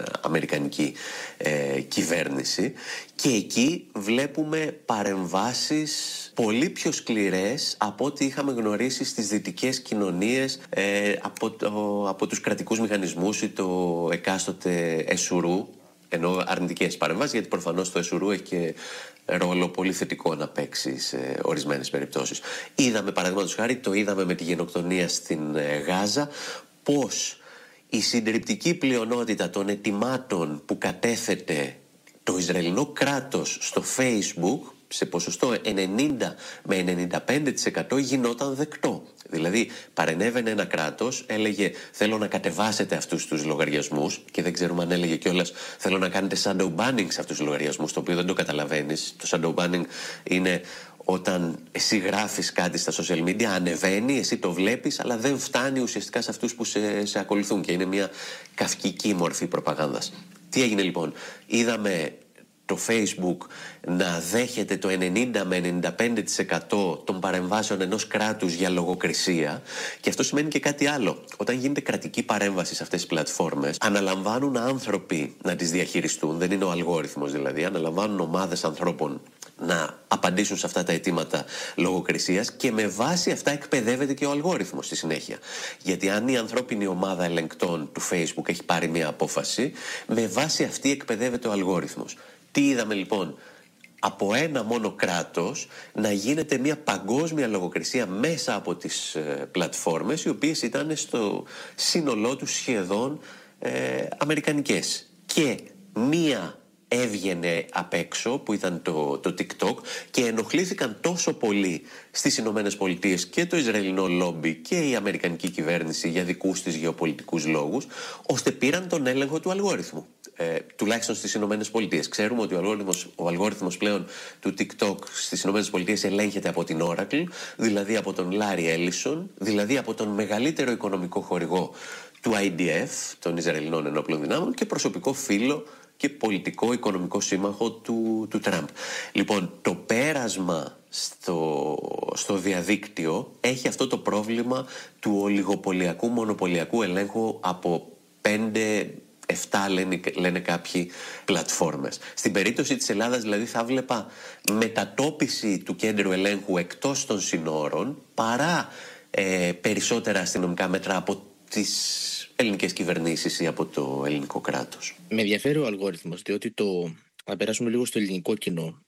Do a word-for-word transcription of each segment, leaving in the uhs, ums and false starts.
αμερικανική ε, κυβέρνηση, και εκεί βλέπουμε παρεμβάσεις πολύ πιο σκληρές από ό,τι είχαμε γνωρίσει στις δυτικές κοινωνίες ε, από, το, από τους κρατικούς μηχανισμούς ή το εκάστοτε εσουρού, ενώ αρνητικές παρεμβάσεις, γιατί προφανώς το εσουρού έχει και ρόλο πολύ θετικό να παίξει σε ορισμένες περιπτώσεις. Είδαμε, παραδείγματος χάρη, το είδαμε με τη γενοκτονία στην ε, Γάζα, πώς η συντριπτική πλειονότητα των αιτημάτων που κατέθετε το Ισραηλινό κράτος στο Facebook σε ποσοστό ενενήντα με ενενήντα πέντε τοις εκατό γινόταν δεκτό. Δηλαδή παρενέβαινε ένα κράτος, έλεγε θέλω να κατεβάσετε αυτούς τους λογαριασμούς, και δεν ξέρουμε αν έλεγε κιόλας θέλω να κάνετε shadow banning σε αυτούς τους λογαριασμούς, το οποίο δεν το καταλαβαίνεις. Το shadow banning είναι όταν εσύ γράφεις κάτι στα social media, ανεβαίνει, εσύ το βλέπεις, αλλά δεν φτάνει ουσιαστικά σε αυτούς που σε, σε ακολουθούν, και είναι μια καυκική μορφή προπαγάνδας. Τι έγινε λοιπόν? Είδαμε το Facebook να δέχεται το ενενήντα με ενενήντα πέντε τοις εκατό των παρεμβάσεων ενός κράτους για λογοκρισία, και αυτό σημαίνει και κάτι άλλο. Όταν γίνεται κρατική παρέμβαση σε αυτές τις πλατφόρμες, αναλαμβάνουν άνθρωποι να τις διαχειριστούν, δεν είναι ο αλγόριθμος δηλαδή, αναλαμβάνουν ομάδες ανθρώπων να απαντήσουν σε αυτά τα αιτήματα λογοκρισίας, και με βάση αυτά εκπαιδεύεται και ο αλγόριθμος στη συνέχεια. Γιατί αν η ανθρώπινη ομάδα ελεγκτών του Facebook έχει πάρει μια απόφαση, με βάση αυτή εκπαιδεύεται ο αλγόριθμος. Τι είδαμε λοιπόν? Από ένα μόνο κράτος να γίνεται μια παγκόσμια λογοκρισία μέσα από τις ε, πλατφόρμες, οι οποίες ήταν στο σύνολό τους σχεδόν ε, αμερικανικές. Και μία έβγαινε απ' έξω, που ήταν το, το TikTok, και ενοχλήθηκαν τόσο πολύ στις Ηνωμένες Πολιτείες και το Ισραηλινό λόμπι και η αμερικανική κυβέρνηση για δικούς της γεωπολιτικούς λόγους, ώστε πήραν τον έλεγχο του αλγόριθμου. Ε, τουλάχιστον στις Ηνωμένες Πολιτείες. Ξέρουμε ότι ο αλγόριθμος, ο αλγόριθμος πλέον του TikTok στις Ηνωμένες Πολιτείες ελέγχεται από την Oracle, δηλαδή από τον Larry Ellison, δηλαδή από τον μεγαλύτερο οικονομικό χορηγό του άι ντι εφ, των Ισραηλινών Ενόπλων Δυνάμεων, και προσωπικό φίλο και πολιτικό οικονομικό σύμμαχο του, του Τραμπ. Λοιπόν, το πέρασμα στο, στο διαδίκτυο έχει αυτό το πρόβλημα του ολιγοπολιακού, μονοπωλιακού ελέγχου από πέντε εφτά λένε, λένε κάποιοι πλατφόρμες. Στην περίπτωση της Ελλάδας δηλαδή θα βλέπα μετατόπιση του κέντρου ελέγχου εκτός των συνόρων παρά ε, περισσότερα αστυνομικά μέτρα από τις ελληνικές κυβερνήσεις ή από το ελληνικό κράτος. Με ενδιαφέρει ο αλγόριθμος, διότι το... να περάσουμε λίγο στο ελληνικό κοινό.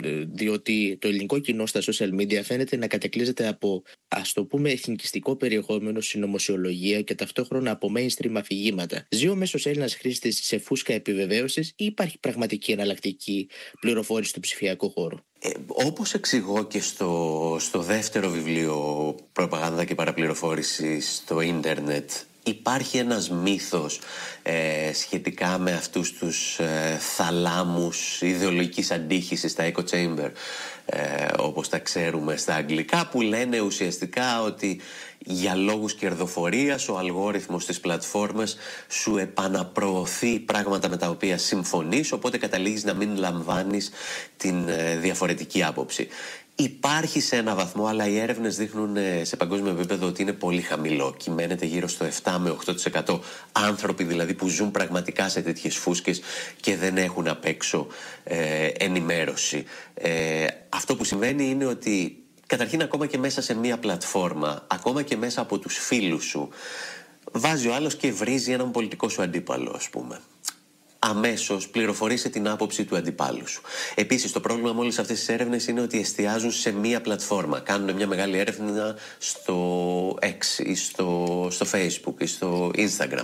Διότι το ελληνικό κοινό στα social media φαίνεται να κατεκλείζεται από, ας το πούμε, εθνικιστικό περιεχόμενο, συνωμοσιολογία και ταυτόχρονα από mainstream αφηγήματα. Ζει ο μέσος Έλληνας χρήστης σε φούσκα επιβεβαίωσης, ή υπάρχει πραγματική εναλλακτική πληροφόρηση στο ψηφιακό χώρο? Ε, όπως εξηγώ και στο, στο δεύτερο βιβλίο «Προπαγάνδα και παραπληροφόρηση στο ίντερνετ», υπάρχει ένας μύθος ε, σχετικά με αυτούς τους ε, θαλάμους ιδεολογικής αντίχησης, τα echo chamber, ε, όπως τα ξέρουμε στα αγγλικά, που λένε ουσιαστικά ότι για λόγους κερδοφορίας ο αλγόριθμος στις πλατφόρμες σου επαναπροωθεί πράγματα με τα οποία συμφωνείς, οπότε καταλήγεις να μην λαμβάνεις την ε, διαφορετική άποψη. Υπάρχει σε ένα βαθμό, αλλά οι έρευνες δείχνουν σε παγκόσμιο επίπεδο ότι είναι πολύ χαμηλό. Κυμαίνεται γύρω στο επτά με οκτώ τοις εκατό άνθρωποι δηλαδή που ζουν πραγματικά σε τέτοιες φούσκες και δεν έχουν απ' έξω ε, ενημέρωση. Ε, αυτό που συμβαίνει είναι ότι καταρχήν ακόμα και μέσα σε μία πλατφόρμα, ακόμα και μέσα από τους φίλους σου, βάζει ο άλλος και βρίζει έναν πολιτικό σου αντίπαλο, ας πούμε. Αμέσως πληροφορήσε την άποψη του αντιπάλου σου. Επίσης, το πρόβλημα με όλες αυτές τις έρευνες είναι ότι εστιάζουν σε μία πλατφόρμα. Κάνουν μια μεγάλη έρευνα στο X ή στο, στο Facebook ή στο Instagram.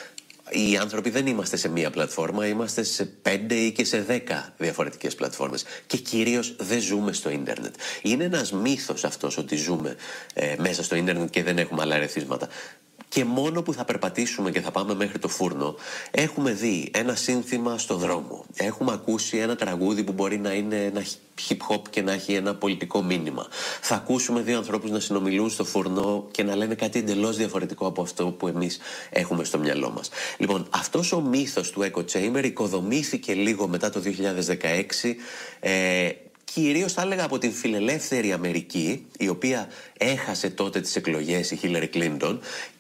Οι άνθρωποι δεν είμαστε σε μία πλατφόρμα, είμαστε σε πέντε ή και σε δέκα διαφορετικές πλατφόρμες. Και κυρίως δεν ζούμε στο ίντερνετ. Είναι ένας μύθος αυτός ότι ζούμε ε, μέσα στο ίντερνετ και δεν έχουμε άλλα ερεθίσματα. Και μόνο που θα περπατήσουμε και θα πάμε μέχρι το φούρνο, έχουμε δει ένα σύνθημα στο δρόμο. Έχουμε ακούσει ένα τραγούδι που μπορεί να είναι ένα hip-hop και να έχει ένα πολιτικό μήνυμα. Θα ακούσουμε δύο ανθρώπους να συνομιλούν στο φούρνο και να λένε κάτι εντελώς διαφορετικό από αυτό που εμείς έχουμε στο μυαλό μας. Λοιπόν, αυτός ο μύθος του echo chamber οικοδομήθηκε λίγο μετά το δύο χιλιάδες δεκαέξι, ε, κυρίως θα έλεγα από την φιλελεύθερη Αμερική, η οποία έχασε τότε τις εκλογές, η Χίλαρι Κλίντον,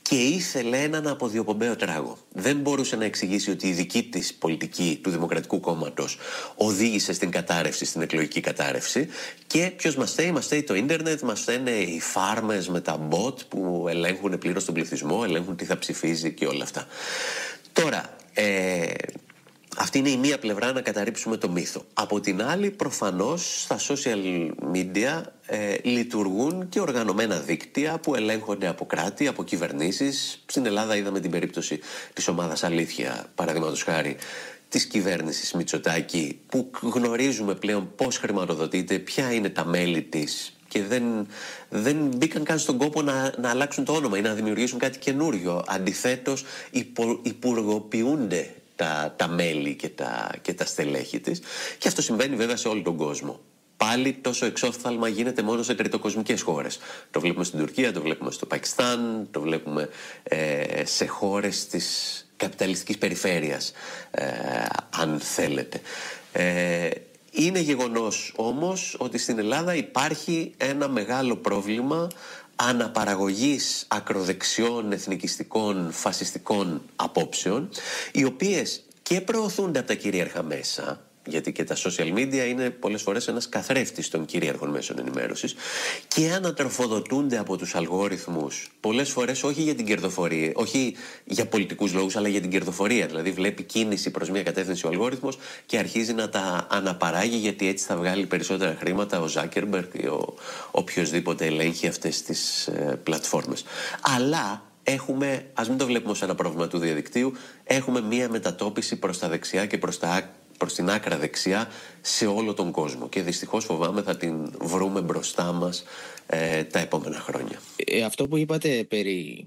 και ήθελε έναν αποδιοπομπαίο τράγο. Δεν μπορούσε να εξηγήσει ότι η δική της πολιτική του Δημοκρατικού Κόμματος οδήγησε στην κατάρρευση, στην εκλογική κατάρρευση. Και ποιος μας φταίει? Μας φταίει το ίντερνετ, μας φταίνε οι φάρμες με τα bot που ελέγχουν πλήρως τον πληθυσμό, ελέγχουν τι θα ψηφίζει και όλα αυτά. Τώρα, ε, αυτή είναι η μία πλευρά, να καταρρύψουμε το μύθο. Από την άλλη, προφανώς, στα social media ε, λειτουργούν και οργανωμένα δίκτυα που ελέγχονται από κράτη, από κυβερνήσεις. Στην Ελλάδα είδαμε την περίπτωση της ομάδας Αλήθεια, παραδείγματος χάρη, της κυβέρνησης Μητσοτάκη, που γνωρίζουμε πλέον πώς χρηματοδοτείται, ποια είναι τα μέλη της, και δεν, δεν μπήκαν καν στον κόπο να, να αλλάξουν το όνομα ή να δημιουργήσουν κάτι καινούριο. Αντιθέτως, υπο, υπουργοποιούνται τα, τα μέλη και τα, και τα στελέχη της, και αυτό συμβαίνει βέβαια σε όλο τον κόσμο. Πάλι τόσο εξόφθαλμα γίνεται μόνο σε τριτοκοσμικές χώρες. Το βλέπουμε στην Τουρκία, το βλέπουμε στο Πακιστάν, το βλέπουμε ε, σε χώρες της καπιταλιστικής περιφέρειας, ε, αν θέλετε. Ε, είναι γεγονός όμως ότι στην Ελλάδα υπάρχει ένα μεγάλο πρόβλημα αναπαραγωγής ακροδεξιών, εθνικιστικών, φασιστικών απόψεων, οι οποίες και προωθούνται από τα κυρίαρχα μέσα, γιατί και τα social media είναι πολλές φορές ένας καθρέφτης των κυρίαρχων μέσων ενημέρωσης, και ανατροφοδοτούνται από τους αλγόριθμους, πολλές φορές όχι για την κερδοφορία, όχι για πολιτικούς λόγους, αλλά για την κερδοφορία. Δηλαδή βλέπει κίνηση προς μια κατεύθυνση ο αλγόριθμος και αρχίζει να τα αναπαράγει, γιατί έτσι θα βγάλει περισσότερα χρήματα ο Ζάκερμπεργκ ή ο οποιοσδήποτε ελέγχει αυτές τις ε, πλατφόρμες. Αλλά έχουμε, ας μην το βλέπουμε ως ένα πρόβλημα του διαδικτύου, έχουμε μια μετατόπιση προς τα δεξιά και προς τα προς την άκρα δεξιά σε όλο τον κόσμο, και δυστυχώς φοβάμαι θα την βρούμε μπροστά μας ε, τα επόμενα χρόνια. Ε, αυτό που είπατε περί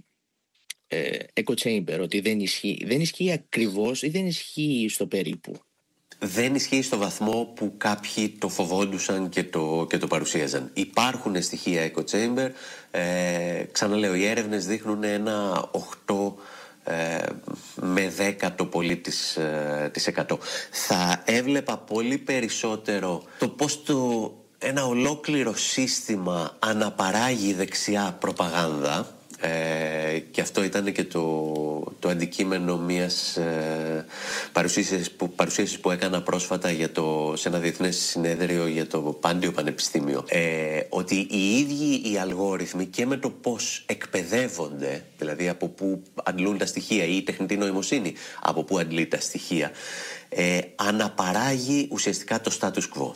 ε, echo chamber, ότι δεν ισχύει, δεν ισχύει ακριβώς ή δεν ισχύει στο περίπου? Δεν ισχύει στο βαθμό που κάποιοι το φοβόντουσαν και το, και το παρουσίαζαν. Υπάρχουν στοιχεία echo chamber, ε, ξαναλέω, οι έρευνες δείχνουν ένα οκτώ με δέκα το πολύ της, της εκατό. Θα έβλεπα πολύ περισσότερο το πώς το, ένα ολόκληρο σύστημα αναπαράγει δεξιά προπαγάνδα, ε, και αυτό ήταν και το, το αντικείμενο μιας ε, παρουσίασης, που, παρουσίασης που έκανα πρόσφατα για το, σε ένα διεθνές συνέδριο για το Πάντιο Πανεπιστήμιο, ε, ότι οι ίδιοι οι αλγόριθμοι και με το πώς εκπαιδεύονται, δηλαδή από πού αντλούν τα στοιχεία, ή η τεχνητή νοημοσύνη από πού αντλεί τα στοιχεία, ε, αναπαράγει ουσιαστικά το status quo.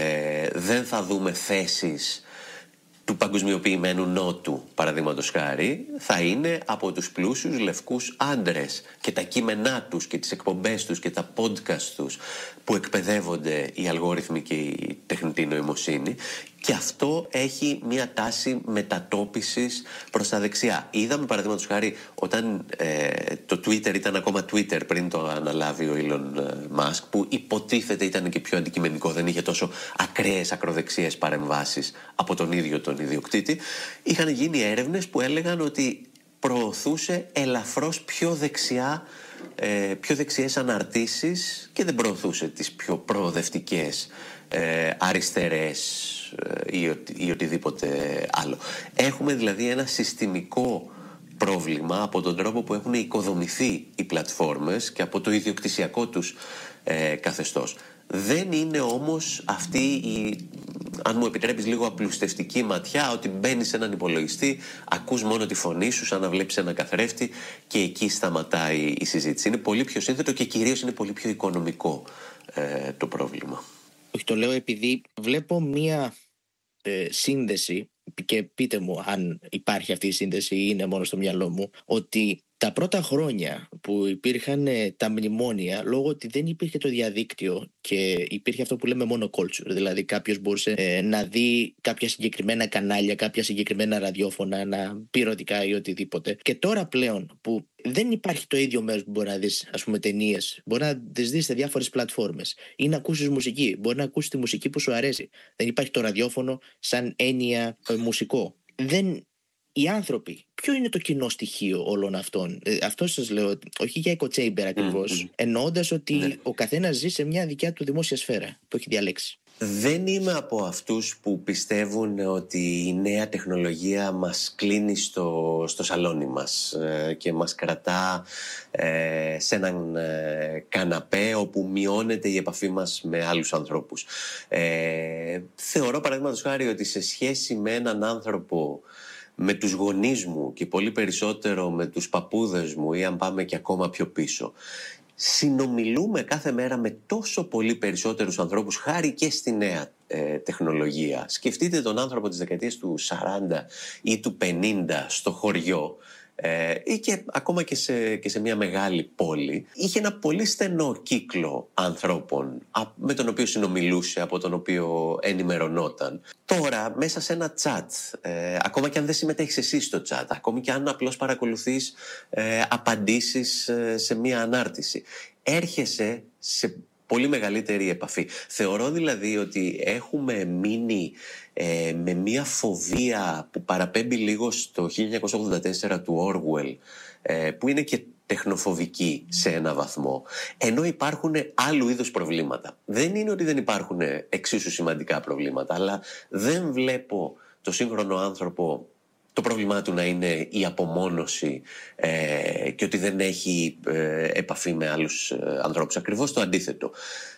Ε, δεν θα δούμε θέσεις του παγκοσμιοποιημένου νότου, παραδείγματος χάρη, θα είναι από τους πλούσιους λευκούς άντρες, και τα κείμενά τους και τις εκπομπές τους και τα podcast τους που εκπαιδεύονται οι αλγόριθμοι και η τεχνητή νοημοσύνη, και αυτό έχει μια τάση μετατόπισης προς τα δεξιά. Είδαμε, παραδείγματος χάρη, όταν ε, το Twitter ήταν ακόμα Twitter πριν το αναλάβει ο Elon Musk, που υποτίθεται ήταν και πιο αντικειμενικό, δεν είχε τόσο ακραίες ακροδεξιές παρεμβάσεις από τον ίδιο τον ιδιοκτήτη, είχαν γίνει έρευνες που έλεγαν ότι προωθούσε ελαφρώς πιο δεξιά, ε, πιο δεξιές αναρτήσεις, και δεν προωθούσε τις πιο προοδευτικές, ε, αριστερές ε, ή, οτι, ή οτιδήποτε άλλο. Έχουμε δηλαδή ένα συστημικό πρόβλημα από τον τρόπο που έχουν οικοδομηθεί οι πλατφόρμες και από το ιδιοκτησιακό τους ε, καθεστώς. Δεν είναι όμως αυτή η, αν μου επιτρέπεις λίγο απλουστευτική ματιά, ότι μπαίνεις σε έναν υπολογιστή, ακούς μόνο τη φωνή σου σαν να βλέπεις ένα καθρέφτη και εκεί σταματάει η συζήτηση. Είναι πολύ πιο σύνθετο και κυρίως είναι πολύ πιο οικονομικό ε, το πρόβλημα. Όχι, το λέω επειδή βλέπω μία ε, σύνδεση, και πείτε μου αν υπάρχει αυτή η σύνδεση ή είναι μόνο στο μυαλό μου, ότι τα πρώτα χρόνια που υπήρχαν ε, τα μνημόνια, λόγω ότι δεν υπήρχε το διαδίκτυο και υπήρχε αυτό που λέμε μόνο culture, δηλαδή κάποιος μπορούσε ε, να δει κάποια συγκεκριμένα κανάλια, κάποια συγκεκριμένα ραδιόφωνα, να πει ερωτικά ή οτιδήποτε. Και τώρα πλέον που δεν υπάρχει το ίδιο μέρος που μπορεί να δεις, ας πούμε, ταινίες, μπορεί να τις δεις σε διάφορες πλατφόρμες ή να ακούσεις μουσική, μπορεί να ακούσεις τη μουσική που σου αρέσει. Δεν υπάρχει το ραδιόφωνο σαν έννοια ε, μουσικό. Δεν... Οι άνθρωποι, ποιο είναι το κοινό στοιχείο όλων αυτών? Ε, αυτό σας λέω, όχι για echo chamber ακριβώς, mm-hmm. εννοώντας ότι ναι. ο καθένας ζει σε μια δικιά του δημόσια σφαίρα που έχει διαλέξει. Δεν είμαι από αυτούς που πιστεύουν ότι η νέα τεχνολογία μας κλείνει στο, στο σαλόνι μας ε, και μας κρατά ε, σε έναν ε, καναπέ όπου μειώνεται η επαφή μας με άλλους ανθρώπους. Ε, θεωρώ παραδείγματος χάρη ότι σε σχέση με έναν άνθρωπο, με τους γονείς μου και πολύ περισσότερο με τους παππούδες μου ή αν πάμε και ακόμα πιο πίσω, συνομιλούμε κάθε μέρα με τόσο πολύ περισσότερους ανθρώπους χάρη και στη νέα ε, τεχνολογία. Σκεφτείτε τον άνθρωπο της δεκαετίας του σαράντα ή του πενήντα στο χωριό ε, ή και ακόμα και σε, και σε μια μεγάλη πόλη. Είχε ένα πολύ στενό κύκλο ανθρώπων με τον οποίο συνομιλούσε, από τον οποίο ενημερωνόταν. Τώρα μέσα σε ένα chat, ε, ακόμα και αν δεν συμμετέχεις εσύ στο chat, ακόμη και αν απλώς παρακολουθείς ε, απαντήσεις ε, σε μια ανάρτηση, έρχεσαι σε πολύ μεγαλύτερη επαφή. Θεωρώ δηλαδή ότι έχουμε μείνει ε, με μια φοβία που παραπέμπει λίγο στο χίλια εννιακόσια ογδόντα τέσσερα του Orwell, ε, που είναι και τεχνοφοβική σε ένα βαθμό, ενώ υπάρχουν άλλου είδους προβλήματα. Δεν είναι ότι δεν υπάρχουν εξίσου σημαντικά προβλήματα, αλλά δεν βλέπω το σύγχρονο άνθρωπο το πρόβλημά του να είναι η απομόνωση ε, και ότι δεν έχει ε, επαφή με άλλους ε, ανθρώπους. Ακριβώς το αντίθετο.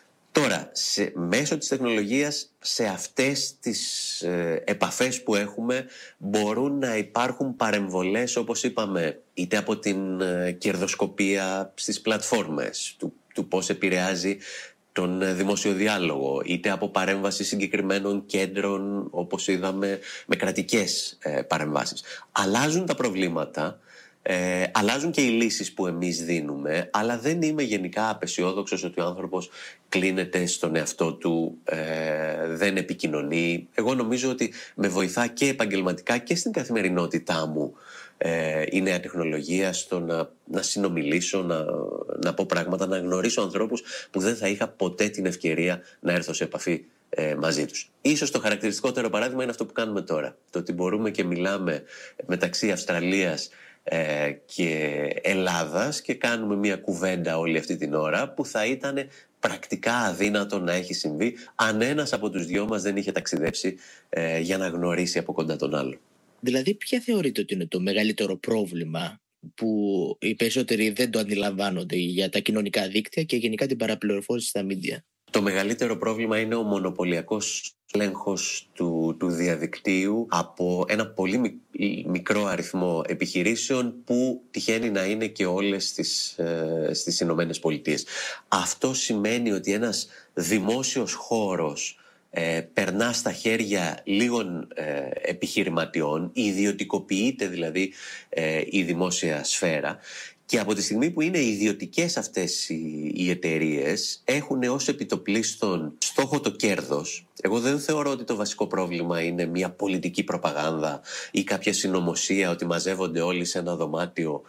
Τώρα, σε, μέσω της τεχνολογίας, σε αυτές τις ε, επαφές που έχουμε μπορούν να υπάρχουν παρεμβολές, όπως είπαμε, είτε από την ε, κερδοσκοπία στις πλατφόρμες, του, του πώς επηρεάζει τον δημόσιο διάλογο, είτε από παρέμβαση συγκεκριμένων κέντρων, όπως είδαμε, με κρατικές ε, παρεμβάσεις. Αλλάζουν τα προβλήματα, ε, αλλάζουν και οι λύσεις που εμείς δίνουμε, αλλά δεν είμαι γενικά απεσιόδοξος ότι ο άνθρωπος κλείνεται στον εαυτό του, ε, δεν επικοινωνεί. Εγώ νομίζω ότι με βοηθά και επαγγελματικά και στην καθημερινότητά μου ε, η νέα τεχνολογία στο να, να συνομιλήσω, να, να πω πράγματα, να γνωρίσω ανθρώπους που δεν θα είχα ποτέ την ευκαιρία να έρθω σε επαφή ε, μαζί τους. Ίσως το χαρακτηριστικότερο παράδειγμα είναι αυτό που κάνουμε τώρα. Το ότι μπορούμε και μιλάμε μεταξύ Αυστραλίας ε, και Ελλάδας και κάνουμε μια κουβέντα όλη αυτή την ώρα που θα ήταν πρακτικά αδύνατο να έχει συμβεί αν ένας από τους δυο μας δεν είχε ταξιδέψει ε, για να γνωρίσει από κοντά τον άλλο. Δηλαδή, ποια θεωρείτε ότι είναι το μεγαλύτερο πρόβλημα που οι περισσότεροι δεν το αντιλαμβάνονται για τα κοινωνικά δίκτυα και γενικά την παραπληροφόρηση στα μίντια? Το μεγαλύτερο πρόβλημα είναι ο μονοπωλιακός έλεγχος του, του διαδικτύου από ένα πολύ μικρό αριθμό επιχειρήσεων που τυχαίνει να είναι και όλες στις, ε, στις Ηνωμένες Πολιτείες. Αυτό σημαίνει ότι ένας δημόσιος χώρος Ε, περνά στα χέρια λίγων ε, επιχειρηματιών, ιδιωτικοποιείται δηλαδή ε, η δημόσια σφαίρα, και από τη στιγμή που είναι ιδιωτικές αυτές οι, οι εταιρείες, έχουν ως επιτοπλίστων στόχο το κέρδος. Εγώ δεν θεωρώ ότι το βασικό πρόβλημα είναι μια πολιτική προπαγάνδα ή κάποια συνωμοσία, ότι μαζεύονται όλοι σε ένα δωμάτιο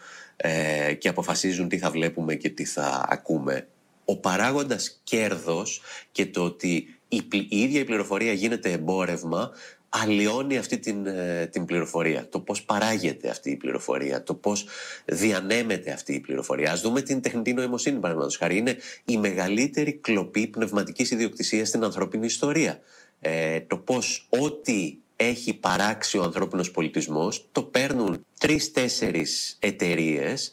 ε, και αποφασίζουν τι θα βλέπουμε και τι θα ακούμε. Ο παράγοντας κέρδος και το ότι η, η ίδια η πληροφορία γίνεται εμπόρευμα αλλοιώνει αυτή την, την πληροφορία. Το πώς παράγεται αυτή η πληροφορία, το πώς διανέμεται αυτή η πληροφορία. Ας δούμε την τεχνητή νοημοσύνη, παραδείγματος χάρη. Είναι η μεγαλύτερη κλοπή πνευματικής ιδιοκτησίας στην ανθρώπινη ιστορία. Ε, το πώς ό,τι έχει παράξει ο ανθρώπινος πολιτισμός το παίρνουν τρεις-τέσσερις εταιρείες,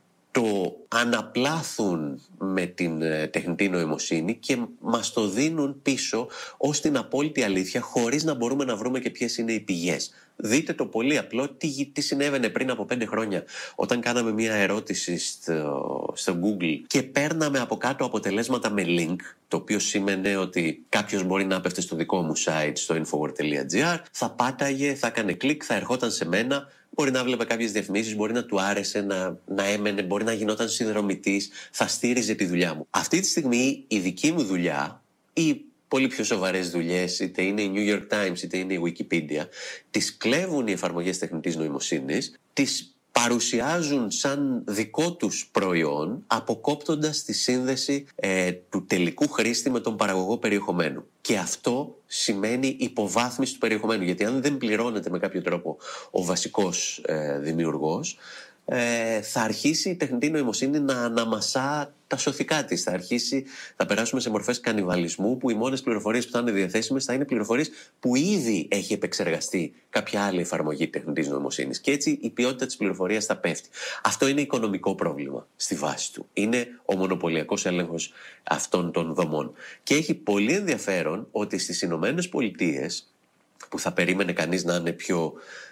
το αναπλάθουν με την τεχνητή νοημοσύνη και μας το δίνουν πίσω ως την απόλυτη αλήθεια, χωρίς να μπορούμε να βρούμε και ποιες είναι οι πηγές. Δείτε το πολύ απλό τι, τι συνέβαινε πριν από πέντε χρόνια όταν κάναμε μια ερώτηση στο, στο Google και παίρναμε από κάτω αποτελέσματα με link, το οποίο σήμαινε ότι κάποιος μπορεί να πέφτει στο δικό μου site, στο infowar τελεία gr, θα πάταγε, θα έκανε κλικ, θα ερχόταν σε μένα. Μπορεί να βλέπε κάποιες διαφημίσεις, μπορεί να του άρεσε, να, να έμενε, μπορεί να γινόταν συνδρομητής, θα στήριζε τη δουλειά μου. Αυτή τη στιγμή η δική μου δουλειά, ή πολύ πιο σοβαρές δουλειές, είτε είναι η New York Times, είτε είναι η Wikipedia, τις κλέβουν οι εφαρμογές τεχνητής νοημοσύνης, τις παρουσιάζουν σαν δικό τους προϊόν, αποκόπτοντας τη σύνδεση ε, του τελικού χρήστη με τον παραγωγό περιεχομένου. Και αυτό σημαίνει υποβάθμιση του περιεχομένου, γιατί αν δεν πληρώνεται με κάποιο τρόπο ο βασικός ε, δημιουργός, ε, θα αρχίσει η τεχνητή νοημοσύνη να αναμασά τα σωθικά της. Θα αρχίσει, θα περάσουμε σε μορφές κανιβαλισμού που οι μόνες πληροφορίες που θα είναι διαθέσιμες θα είναι πληροφορίες που ήδη έχει επεξεργαστεί κάποια άλλη εφαρμογή τεχνητής νοημοσύνης. Και έτσι η ποιότητα της πληροφορίας θα πέφτει. Αυτό είναι οικονομικό πρόβλημα στη βάση του. Είναι ο μονοπωλιακός έλεγχος αυτών των δομών. Και έχει πολύ ενδιαφέρον ότι στις Ηνωμένες Πολιτείες, που θα περίμενε κανείς να είναι πιο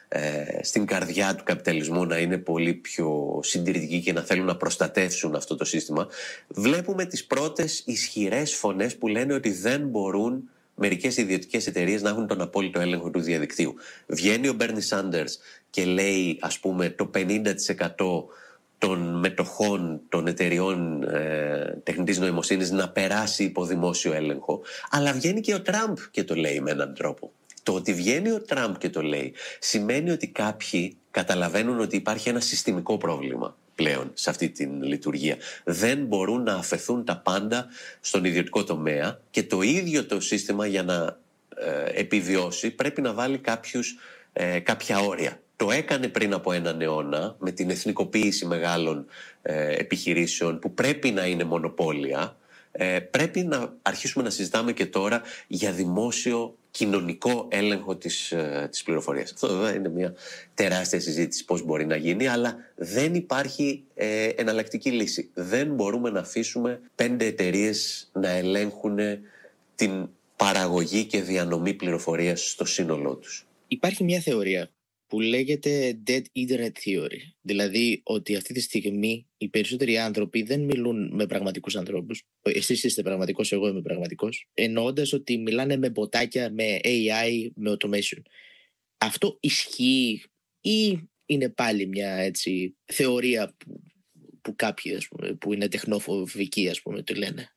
ε, στην καρδιά του καπιταλισμού, να είναι πολύ πιο συντηρητικοί και να θέλουν να προστατεύσουν αυτό το σύστημα, βλέπουμε τις πρώτες ισχυρές φωνές που λένε ότι δεν μπορούν μερικές ιδιωτικές εταιρείες να έχουν τον απόλυτο έλεγχο του διαδικτύου. Βγαίνει ο Μπέρνι Σάντερς και λέει, ας πούμε, το πενήντα τοις εκατό των μετοχών των εταιριών ε, τεχνητής νοημοσύνης να περάσει υπό δημόσιο έλεγχο, αλλά βγαίνει και ο Τραμπ και το λέει με έναν τρόπο. Το ότι βγαίνει ο Τραμπ και το λέει σημαίνει ότι κάποιοι καταλαβαίνουν ότι υπάρχει ένα συστημικό πρόβλημα πλέον σε αυτή την λειτουργία. Δεν μπορούν να αφαιθούν τα πάντα στον ιδιωτικό τομέα και το ίδιο το σύστημα για να ε, επιβιώσει πρέπει να βάλει κάποιους, ε, κάποια όρια. Το έκανε πριν από έναν αιώνα με την εθνικοποίηση μεγάλων ε, επιχειρήσεων που πρέπει να είναι μονοπόλια. Ε, πρέπει να αρχίσουμε να συζητάμε και τώρα για δημόσιο κοινωνικό έλεγχο της, ε, της πληροφορίας. Αυτό βέβαια είναι μια τεράστια συζήτηση πώς μπορεί να γίνει, αλλά δεν υπάρχει ε, εναλλακτική λύση. Δεν μπορούμε να αφήσουμε πέντε εταιρείες να ελέγχουν την παραγωγή και διανομή πληροφορίας στο σύνολό τους. Υπάρχει μια θεωρία που λέγεται Dead Internet Theory. Δηλαδή ότι αυτή τη στιγμή οι περισσότεροι άνθρωποι δεν μιλούν με πραγματικούς ανθρώπους. Εσείς είστε πραγματικός, εγώ είμαι πραγματικός. Εννοώντας ότι μιλάνε με μποτάκια, με έι άι, με automation. Αυτό ισχύει ή είναι πάλι μια έτσι, θεωρία που, που κάποιοι ας πούμε, που είναι τεχνοφοβικοί ας πούμε, το λένε?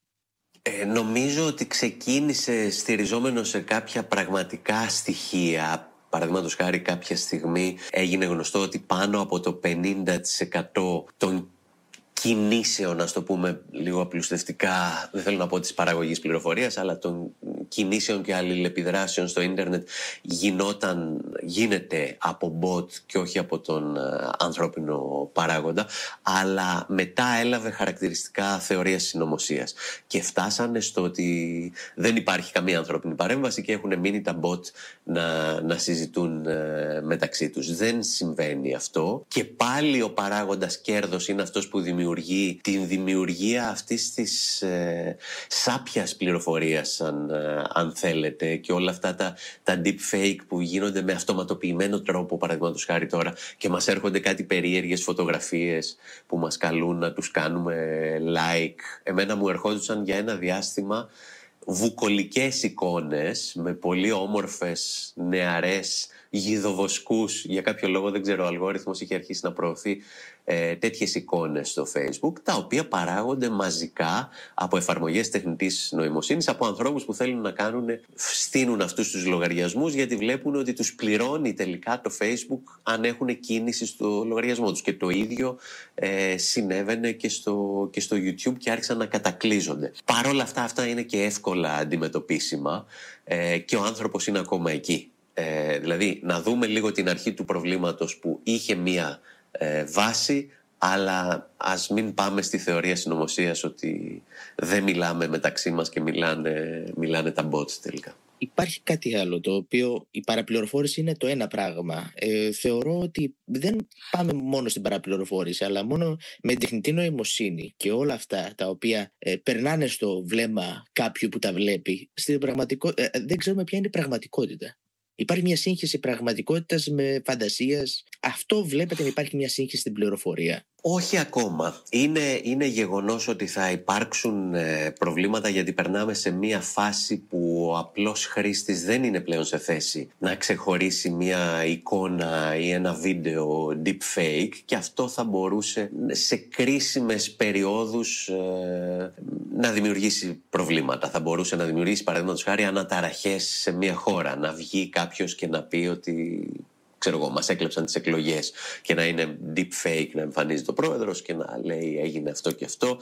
Ε, νομίζω ότι ξεκίνησε στηριζόμενο σε κάποια πραγματικά στοιχεία. Παραδείγματος χάρη, κάποια στιγμή έγινε γνωστό ότι πάνω από το πενήντα τοις εκατό των κινήσεων, ας το πούμε λίγο απλουστευτικά, δεν θέλω να πω της παραγωγής πληροφορίας, αλλά των κινήσεων και αλληλεπιδράσεων στο ίντερνετ γινόταν, γίνεται από bot και όχι από τον ανθρώπινο παράγοντα, αλλά μετά έλαβε χαρακτηριστικά θεωρίας συνωμοσίας και φτάσανε στο ότι δεν υπάρχει καμία ανθρώπινη παρέμβαση και έχουν μείνει τα bot να, να συζητούν ε, μεταξύ τους. Δεν συμβαίνει αυτό και πάλι ο παράγοντας κέρδος είναι αυτός που δημιουργεί δημιουργεί την δημιουργία αυτής της ε, σάπιας πληροφορίας αν, ε, αν θέλετε, και όλα αυτά τα, τα deep fake που γίνονται με αυτοματοποιημένο τρόπο, παραδείγματος χάρη τώρα, και μας έρχονται κάτι περίεργες φωτογραφίες που μας καλούν να τους κάνουμε like. Εμένα μου ερχόντουσαν για ένα διάστημα βουκολικές εικόνες με πολύ όμορφες νεαρές γιδοβοσκούς. Για κάποιο λόγο, δεν ξέρω, ο αλγόριθμος είχε αρχίσει να προωθεί ε, τέτοιες εικόνες στο Facebook, τα οποία παράγονται μαζικά από εφαρμογές τεχνητής νοημοσύνης, από ανθρώπους που θέλουν να κάνουν, στείνουν αυτούς τους λογαριασμούς γιατί βλέπουν ότι τους πληρώνει τελικά το Facebook αν έχουν κίνηση στο λογαριασμό τους. Και το ίδιο ε, συνέβαινε και στο, και στο YouTube και άρχισαν να κατακλείζονται. Παρ' όλα αυτά, αυτά είναι και εύκολα αντιμετωπίσιμα ε, και ο άνθρωπος είναι ακόμα εκεί. Ε, δηλαδή να δούμε λίγο την αρχή του προβλήματος που είχε μία ε, βάση, αλλά ας μην πάμε στη θεωρία συνωμοσίας ότι δεν μιλάμε μεταξύ μας και μιλάνε, μιλάνε τα bots τελικά. Υπάρχει κάτι άλλο, το οποίο η παραπληροφόρηση είναι το ένα πράγμα. Ε, θεωρώ ότι δεν πάμε μόνο στην παραπληροφόρηση, αλλά μόνο με τεχνητή νοημοσύνη και όλα αυτά τα οποία ε, περνάνε στο βλέμμα κάποιου που τα βλέπει. Στην πραγματικό... ε, δεν ξέρουμε ποια είναι η πραγματικότητα. Υπάρχει μια σύγχυση πραγματικότητας με φαντασίας. Αυτό βλέπετε να υπάρχει μια σύγχυση στην πληροφορία? Όχι ακόμα. Είναι, είναι γεγονός ότι θα υπάρξουν ε, προβλήματα, γιατί περνάμε σε μια φάση που ο απλός χρήστης δεν είναι πλέον σε θέση να ξεχωρίσει μια εικόνα ή ένα βίντεο deepfake, και αυτό θα μπορούσε σε κρίσιμες περιόδους ε, να δημιουργήσει προβλήματα. Θα μπορούσε να δημιουργήσει, παραδείγματος χάρη, αναταραχές σε μια χώρα. Να βγει κάποιος και να πει ότι, ξέρω εγώ, μας έκλεψαν τις εκλογές, και να είναι deep fake, να εμφανίζει το πρόεδρος και να λέει έγινε αυτό και αυτό,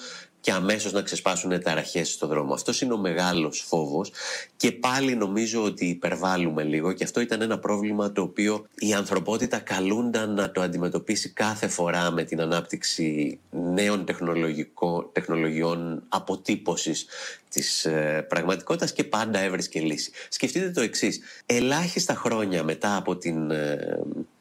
και αμέσως να ξεσπάσουν ταραχές στον δρόμο. Αυτός είναι ο μεγάλος φόβος και πάλι νομίζω ότι υπερβάλλουμε λίγο και αυτό ήταν ένα πρόβλημα το οποίο η ανθρωπότητα καλούνταν να το αντιμετωπίσει κάθε φορά με την ανάπτυξη νέων τεχνολογιών αποτύπωσης της ε, πραγματικότητας και πάντα έβρισκε λύση. Σκεφτείτε το εξής. Ελάχιστα χρόνια μετά από την ε,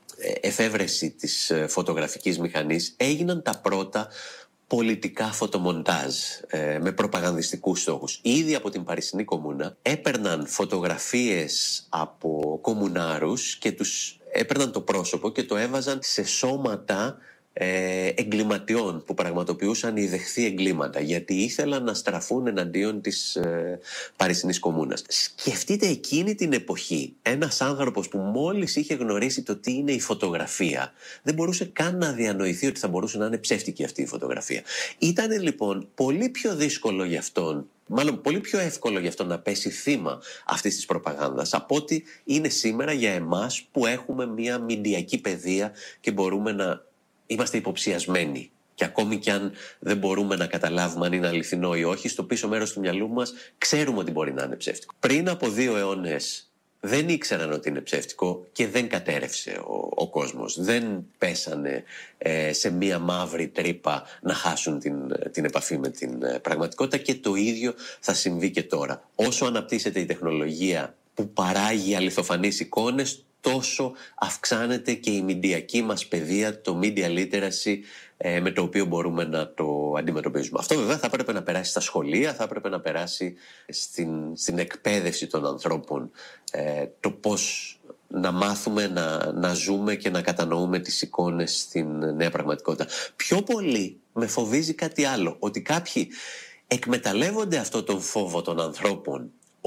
εφεύρεση της φωτογραφικής μηχανής έγιναν τα πρώτα πολιτικά φωτομοντάζ ε, με προπαγανδιστικούς στόχους. Ήδη από την Παρισινή Κομμούνα έπαιρναν φωτογραφίες από κομμουνάρους και τους έπαιρναν το πρόσωπο και το έβαζαν σε σώματα ε, εγκληματιών που πραγματοποιούσαν ιδεχθή εγκλήματα, γιατί ήθελαν να στραφούν εναντίον της ε, Παρισινής Κομμούνας. Σκεφτείτε εκείνη την εποχή ένας άνθρωπος που μόλις είχε γνωρίσει το τι είναι η φωτογραφία δεν μπορούσε καν να διανοηθεί ότι θα μπορούσε να είναι ψεύτικη αυτή η φωτογραφία. Ήταν λοιπόν πολύ πιο δύσκολο για αυτόν, μάλλον πολύ πιο εύκολο για αυτόν να πέσει θύμα αυτής της προπαγάνδας από ότι είναι σήμερα για εμάς που έχουμε μια μηντιακή παιδεία και μπορούμε να είμαστε υποψιασμένοι. Και ακόμη κι αν δεν μπορούμε να καταλάβουμε αν είναι αληθινό ή όχι, στο πίσω μέρος του μυαλού μας ξέρουμε ότι μπορεί να είναι ψεύτικο. Πριν από δύο αιώνες δεν ήξεραν ότι είναι ψεύτικο και δεν κατέρευσε ο, ο κόσμος. Δεν πέσανε ε, σε μία μαύρη τρύπα να χάσουν την, την επαφή με την ε, πραγματικότητα και το ίδιο θα συμβεί και τώρα. Όσο αναπτύσσεται η τεχνολογία που παράγει αληθοφανείς εικόνες, τόσο αυξάνεται και η μηντιακή μας παιδεία, το media literacy, ε, με το οποίο μπορούμε να το αντιμετωπίζουμε. Αυτό βέβαια θα έπρεπε να περάσει στα σχολεία, θα έπρεπε να περάσει στην, στην εκπαίδευση των ανθρώπων, ε, το πώς να μάθουμε να, να ζούμε και να κατανοούμε τις εικόνες στην νέα πραγματικότητα. Πιο πολύ με φοβίζει κάτι άλλο, ότι κάποιοι εκμεταλλεύονται αυτό τον φόβο των ανθρώπων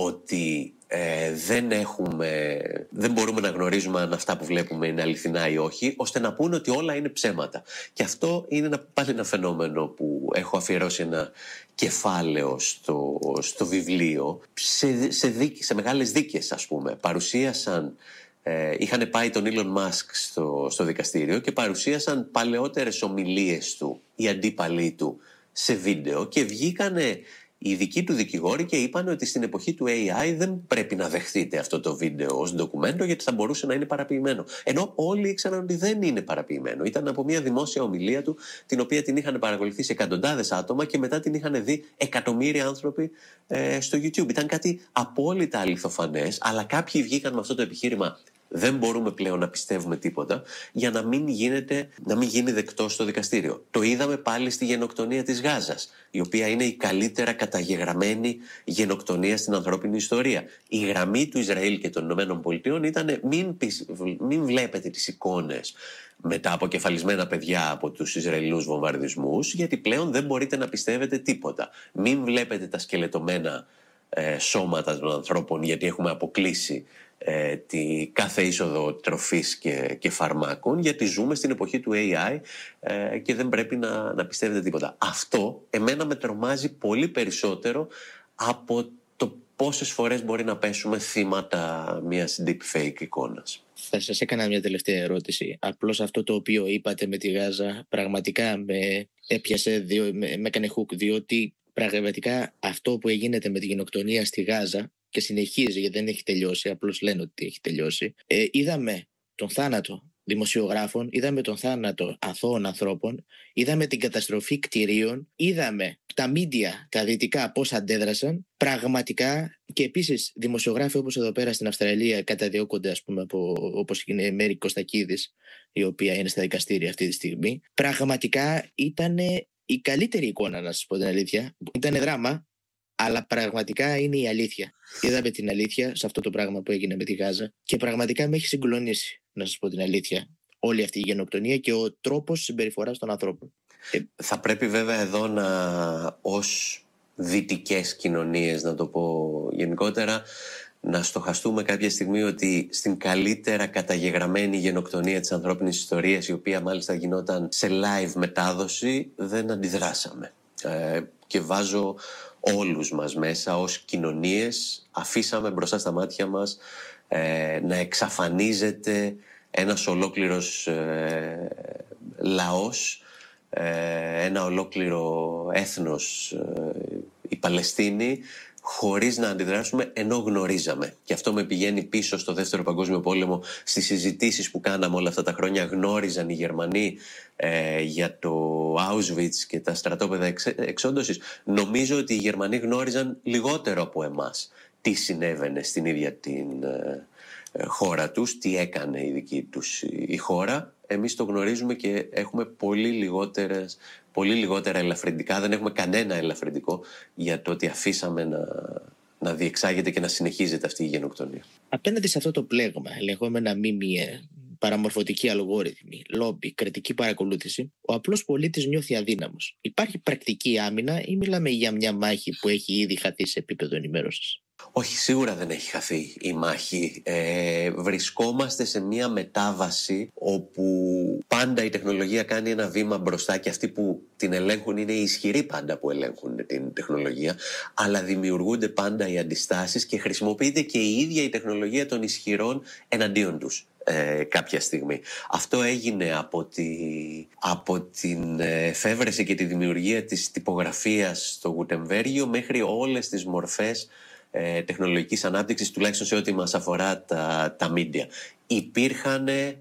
ότι ε, δεν, έχουμε, δεν μπορούμε να γνωρίζουμε αν αυτά που βλέπουμε είναι αληθινά ή όχι, ώστε να πούνε ότι όλα είναι ψέματα. Και αυτό είναι ένα, πάλι ένα φαινόμενο που έχω αφιερώσει ένα κεφάλαιο στο, στο βιβλίο. Σε, σε, δίκ, σε μεγάλες δίκες, ας πούμε, παρουσίασαν, ε, είχαν πάει τον Elon Musk στο, στο δικαστήριο και παρουσίασαν παλαιότερες ομιλίες του, οι αντίπαλοι του, σε βίντεο και βγήκανε οι δικοί του δικηγόροι και είπαν ότι στην εποχή του έι άι δεν πρέπει να δεχτείτε αυτό το βίντεο ως ντοκουμέντο γιατί θα μπορούσε να είναι παραποιημένο. Ενώ όλοι ήξεραν ότι δεν είναι παραποιημένο. Ήταν από μια δημόσια ομιλία του, την οποία την είχαν παρακολουθήσει εκατοντάδες άτομα και μετά την είχαν δει εκατομμύρια άνθρωποι ε, στο YouTube. Ήταν κάτι απόλυτα αληθοφανές, αλλά κάποιοι βγήκαν με αυτό το επιχείρημα. Δεν μπορούμε πλέον να πιστεύουμε τίποτα για να μην, γίνεται, να μην γίνει δεκτό στο δικαστήριο. Το είδαμε πάλι στη γενοκτονία της Γάζας, η οποία είναι η καλύτερα καταγεγραμμένη γενοκτονία στην ανθρώπινη ιστορία. Η γραμμή του Ισραήλ και των Ηνωμένων Πολιτειών ήταν μην, μην βλέπετε τις εικόνες με τα αποκεφαλισμένα παιδιά από τους Ισραηλινούς βομβαρδισμούς, γιατί πλέον δεν μπορείτε να πιστεύετε τίποτα. Μην βλέπετε τα σκελετωμένα ε, σώματα των ανθρώπων, γιατί έχουμε αποκλείσει Ε, τη κάθε είσοδο τροφής και, και φαρμάκων, γιατί ζούμε στην εποχή του έι άι ε, και δεν πρέπει να, να πιστεύετε τίποτα. Αυτό εμένα με τρομάζει πολύ περισσότερο από το πόσες φορές μπορεί να πέσουμε θύματα μιας deepfake εικόνας. Θα σας έκανα μια τελευταία ερώτηση. Απλώς αυτό το οποίο είπατε με τη Γάζα πραγματικά με έπιασε, διο, με, με έκανε hook, διότι πραγματικά αυτό που γίνεται με τη γενοκτονία στη Γάζα και συνεχίζει γιατί δεν έχει τελειώσει, απλώς λένε ότι έχει τελειώσει. Ε, είδαμε τον θάνατο δημοσιογράφων, είδαμε τον θάνατο αθώων ανθρώπων, είδαμε την καταστροφή κτηρίων, είδαμε τα μίντια, τα δυτικά πώς αντέδρασαν πραγματικά και επίσης δημοσιογράφοι όπως εδώ πέρα στην Αυστραλία καταδιώκονται, ας πούμε, από, όπως είναι η Μέρη Κωστακίδης, η οποία είναι στα δικαστήρια αυτή τη στιγμή. Πραγματικά ήταν η καλύτερη εικόνα, να σας πω την αλήθεια. Ήταν δράμα, αλλά πραγματικά είναι η αλήθεια. Είδαμε την αλήθεια σε αυτό το πράγμα που έγινε με τη Γάζα και πραγματικά με έχει συγκλονίσει, να σας πω την αλήθεια, όλη αυτή η γενοκτονία και ο τρόπος συμπεριφοράς των ανθρώπων. Θα πρέπει βέβαια εδώ να, ως δυτικές κοινωνίες, να το πω γενικότερα, να στοχαστούμε κάποια στιγμή ότι στην καλύτερα καταγεγραμμένη γενοκτονία της ανθρώπινης ιστορίας, η οποία μάλιστα γινόταν σε live μετάδοση, δεν αντιδράσαμε. Ε, και βάζω όλους μας μέσα ως κοινωνίες, αφήσαμε μπροστά στα μάτια μας ε, να εξαφανίζεται ένας ολόκληρος ε, λαός ένα ολόκληρο έθνος, η Παλαιστίνη, χωρίς να αντιδράσουμε, ενώ γνωρίζαμε. Και αυτό με πηγαίνει πίσω στο Δεύτερο Παγκόσμιο Πόλεμο, στις συζητήσεις που κάναμε όλα αυτά τα χρόνια. Γνώριζαν οι Γερμανοί ε, για το Auschwitz και τα στρατόπεδα εξ, εξόντωσης. Νομίζω ότι οι Γερμανοί γνώριζαν λιγότερο από εμάς τι συνέβαινε στην ίδια την ε, χώρα τους, τι έκανε η δική τους η χώρα. Εμείς το γνωρίζουμε και έχουμε πολύ λιγότερες, πολύ λιγότερα ελαφρυντικά. Δεν έχουμε κανένα ελαφρυντικό για το ότι αφήσαμε να, να διεξάγεται και να συνεχίζεται αυτή η γενοκτονία. Απέναντι σε αυτό το πλέγμα, λεγόμενα μήμυε, παραμορφωτικοί αλγόριθμοι, λόμπι, κριτική παρακολούθηση, ο απλός πολίτης νιώθει αδύναμος. Υπάρχει πρακτική άμυνα ή μιλάμε για μια μάχη που έχει ήδη χαθεί σε επίπεδο ενημέρωσης? Όχι, σίγουρα δεν έχει χαθεί η μάχη. Ε, βρισκόμαστε σε μια μετάβαση όπου πάντα η τεχνολογία κάνει ένα βήμα μπροστά και αυτοί που την ελέγχουν είναι οι ισχυροί πάντα που ελέγχουν την τεχνολογία, αλλά δημιουργούνται πάντα οι αντιστάσεις και χρησιμοποιείται και η ίδια η τεχνολογία των ισχυρών εναντίον τους. Ε, κάποια στιγμή. Αυτό έγινε από, τη, από την εφεύρεση και τη δημιουργία της τυπογραφίας στο Γουτεμβέργιο μέχρι όλες τις μορφές ε, τεχνολογικής ανάπτυξης, τουλάχιστον σε ό,τι μας αφορά τα, τα media. Υπήρχαν, ε,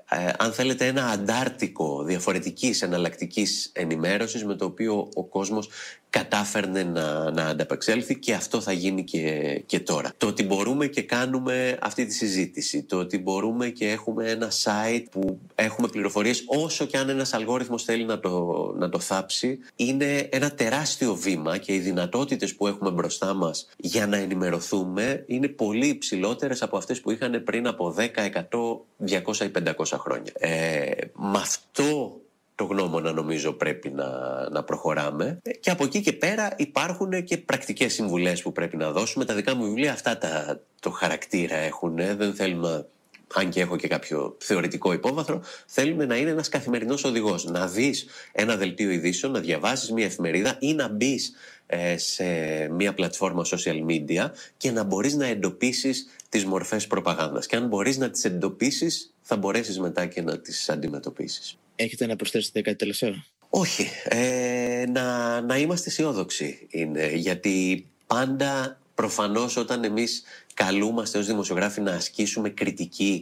αν θέλετε, ένα αντάρτικο διαφορετικής εναλλακτικής ενημέρωσης με το οποίο ο κόσμος κατάφερνε να, να ανταπεξέλθει, και αυτό θα γίνει και, και τώρα. Το ότι μπορούμε και κάνουμε αυτή τη συζήτηση, το ότι μπορούμε και έχουμε ένα site που έχουμε πληροφορίες, όσο και αν ένας αλγόριθμος θέλει να το, να το θάψει, είναι ένα τεράστιο βήμα και οι δυνατότητες που έχουμε μπροστά μας για να ενημερωθούμε είναι πολύ υψηλότερες από αυτές που είχαν πριν από δέκα, εκατό, διακόσια ή πεντακόσια χρόνια. Ε, με αυτό το γνώμονα νομίζω πρέπει να, να προχωράμε, και από εκεί και πέρα υπάρχουν και πρακτικές συμβουλές που πρέπει να δώσουμε. Τα δικά μου βιβλία αυτά τα, το χαρακτήρα έχουν, δεν θέλουμε, αν και έχω και κάποιο θεωρητικό υπόβαθρο, θέλουμε να είναι ένας καθημερινός οδηγός. Να δεις ένα δελτίο ειδήσεων, να διαβάσεις μια εφημερίδα ή να μπεις ε, σε μια πλατφόρμα social media και να μπορείς να εντοπίσεις τις μορφές προπαγάνδας. Και αν μπορείς να τις εντοπίσεις, θα μπορέσεις μετά και να τις αντιμετωπίσεις. Έχετε να προσθέσετε κάτι τελευταίο? Όχι. Ε, να, να είμαστε αισιόδοξοι είναι, γιατί πάντα προφανώς όταν εμείς καλούμαστε ως δημοσιογράφοι να ασκήσουμε κριτική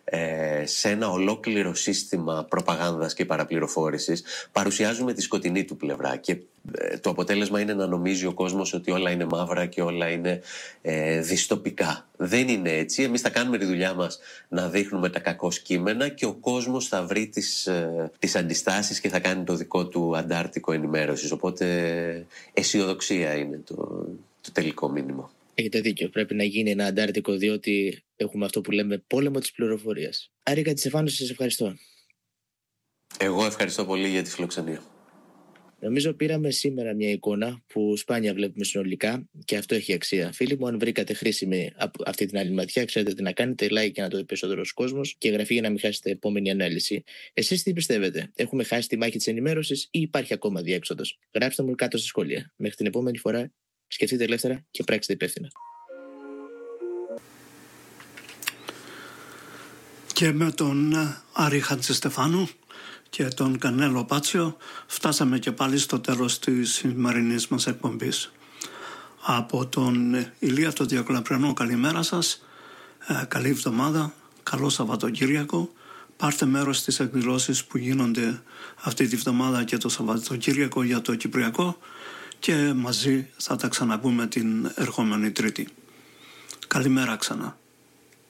ε, σε ένα ολόκληρο σύστημα προπαγάνδας και παραπληροφόρησης, παρουσιάζουμε τη σκοτεινή του πλευρά και ε, το αποτέλεσμα είναι να νομίζει ο κόσμος ότι όλα είναι μαύρα και όλα είναι ε, δυστοπικά. Δεν είναι έτσι. Εμείς θα κάνουμε τη δουλειά μας να δείχνουμε τα κακώς κείμενα και ο κόσμος θα βρει τις, ε, τις αντιστάσεις και θα κάνει το δικό του αντάρτικο ενημέρωσης. Οπότε αισιοδοξία είναι το, το τελικό μήνυμα. Έχετε δίκιο. Πρέπει να γίνει ένα αντάρτικο, διότι έχουμε αυτό που λέμε πόλεμο της πληροφορίας. Άρη Κατσιφάνου, σας ευχαριστώ. Εγώ ευχαριστώ πολύ για τη φιλοξενία. Νομίζω πήραμε σήμερα μια εικόνα που σπάνια βλέπουμε συνολικά και αυτό έχει αξία. Φίλοι μου, αν βρήκατε χρήσιμη αυτή την άλλη ματιά, ξέρετε τι να κάνετε, like για να το δει περισσότερος κόσμος και εγγραφή για να μην χάσετε επόμενη ανάλυση. Εσείς τι πιστεύετε, έχουμε χάσει τη μάχη της ενημέρωσης ή υπάρχει ακόμα διέξοδος? Γράψτε μου κάτω στα σχόλια. Μέχρι την επόμενη φορά, σκεφτείτε ελεύθερα και πράξτε υπεύθυνα. Και με τον Άρη Χατζηστεφάνου και τον Κανέλο Πάτσιο φτάσαμε και πάλι στο τέλος της σημερινής μας εκπομπής. Από τον Ηλία τον Διακολαπριανό, καλημέρα σας, ε, καλή εβδομάδα, καλό Σαββατοκύριακο. Πάρτε μέρος στις εκδηλώσεις που γίνονται αυτή τη βδομάδα και το Σαββατοκύριακο για το Κυπριακό και μαζί θα τα ξαναπούμε την ερχόμενη Τρίτη. Καλημέρα ξανά.